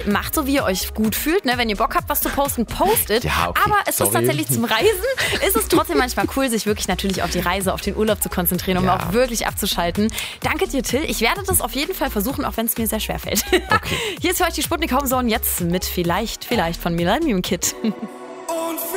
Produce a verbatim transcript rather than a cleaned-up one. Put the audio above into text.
macht so, wie ihr euch gut fühlt. Ne? Wenn ihr Bock habt, was zu posten, postet. Ja, okay. Aber es Sorry. ist tatsächlich zum Reisen, ist es trotzdem manchmal cool, sich wirklich natürlich auf die Reise, auf den Urlaub zu konzentrieren, um Ja. auch wirklich abzuschalten. Danke dir, Till. Ich werde das auf jeden Fall versuchen, auch wenn es mir sehr schwer fällt. Okay. Hier ist für euch die Sputnik Homezone jetzt mit Vielleicht, vielleicht von Millennium Kid.